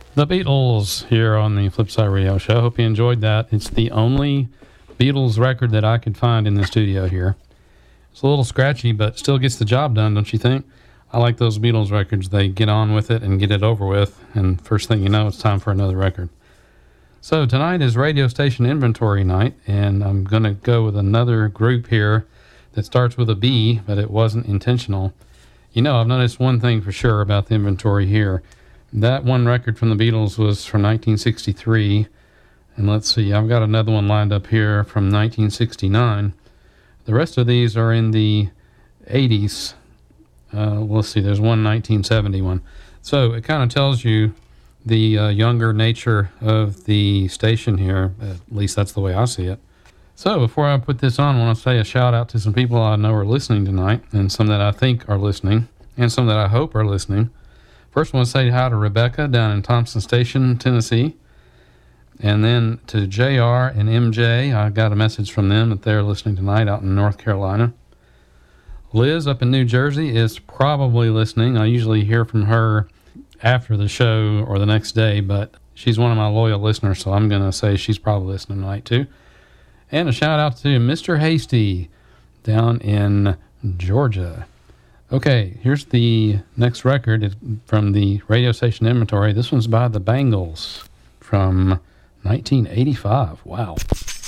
The Beatles here on the Flipside Radio Show. Hope you enjoyed that. It's the only Beatles record that I could find in the studio here. It's a little scratchy, but still gets the job done, don't you think? I like those Beatles records. They get on with it and get it over with, and first thing you know, it's time for another record. So tonight is radio station inventory night, and I'm going to go with another group here that starts with a B, but it wasn't intentional. You know, I've noticed one thing for sure about the inventory here. That one record from the Beatles was from 1963. And let's see, I've got another one lined up here from 1969. The rest of these are in the 80s. Let's see, there's one 1971. So it kind of tells you the younger nature of the station here. At least that's the way I see it. So before I put this on, I want to say a shout out to some people I know are listening tonight, and some that I think are listening, and some that I hope are listening. First, I want to say hi to Rebecca down in Thompson Station, Tennessee. And then to JR and MJ, I got a message from them that they're listening tonight out in North Carolina. Liz up in New Jersey is probably listening. I usually hear from her after the show or the next day, but she's one of my loyal listeners, so I'm going to say she's probably listening tonight too. And a shout out to Mr. Hasty down in Georgia. Okay, here's the next record. It's from the radio station inventory. This one's by the Bangles from 1985. Wow.